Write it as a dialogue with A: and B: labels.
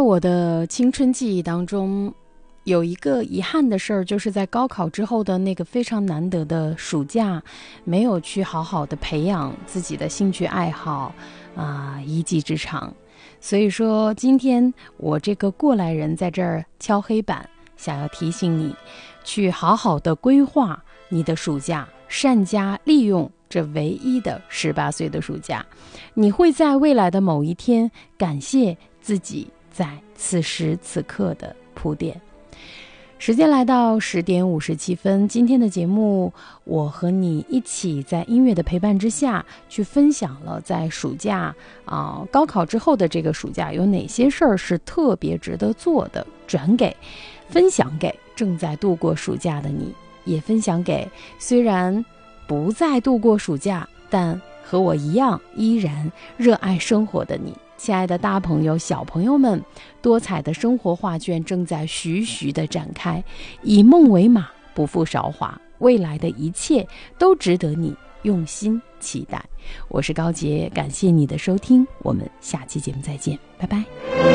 A: 我的青春记忆当中，有一个遗憾的事儿，就是在高考之后的那个非常难得的暑假，没有去好好的培养自己的兴趣爱好一技之长。所以说今天我这个过来人在这儿敲黑板，想要提醒你去好好的规划你的暑假，善加利用这唯一的18岁的暑假。你会在未来的某一天感谢自己在此时此刻的铺垫。时间来到10点57分，今天的节目我和你一起在音乐的陪伴之下去分享了在暑假高考之后的这个暑假有哪些事儿是特别值得做的，分享给正在度过暑假的你，也分享给虽然不再度过暑假但和我一样依然热爱生活的你。亲爱的大朋友小朋友们，多彩的生活画卷正在徐徐地展开，以梦为马，不负韶华，未来的一切都值得你用心期待。我是高洁，感谢你的收听，我们下期节目再见，拜拜。